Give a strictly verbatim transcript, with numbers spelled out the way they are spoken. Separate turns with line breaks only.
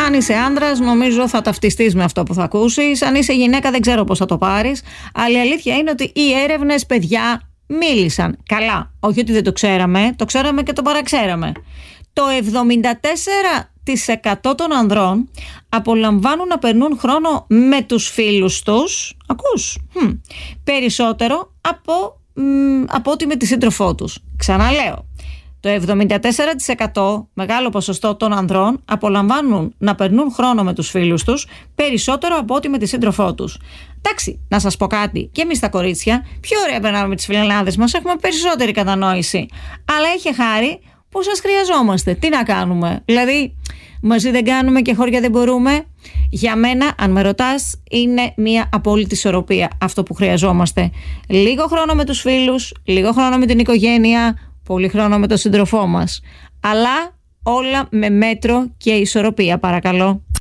Αν είσαι άντρας, νομίζω θα ταυτιστείς με αυτό που θα ακούσεις. Αν είσαι γυναίκα, δεν ξέρω πώς θα το πάρεις. Αλλά η αλήθεια είναι ότι οι έρευνες, παιδιά, μίλησαν. Καλά, όχι ότι δεν το ξέραμε, το ξέραμε και το παραξέραμε. Το εβδομήντα τέσσερα τοις εκατό των ανδρών απολαμβάνουν να περνούν χρόνο με τους φίλους τους, ακούς, Χ. περισσότερο από, μ, από ότι με τη σύντροφό τους. Ξαναλέω, το εβδομήντα τέσσερα τοις εκατό, μεγάλο ποσοστό των ανδρών, απολαμβάνουν να περνούν χρόνο με τους φίλους τους περισσότερο από ότι με τη σύντροφό τους. Εντάξει, να σας πω κάτι, και εμείς τα κορίτσια, πιο ωραία περνάμε με τις φιλενάδες μας, έχουμε περισσότερη κατανόηση. Αλλά έχει χάρη που σας χρειαζόμαστε. Τι να κάνουμε, δηλαδή μαζί δεν κάνουμε και χώρια δεν μπορούμε. Για μένα, αν με ρωτάς, είναι μια απόλυτη ισορροπία αυτό που χρειαζόμαστε. Λίγο χρόνο με τους φίλους, λίγο χρόνο με την οικογένεια, πολύ χρόνο με τον σύντροφό μας. Αλλά όλα με μέτρο και ισορροπία, παρακαλώ.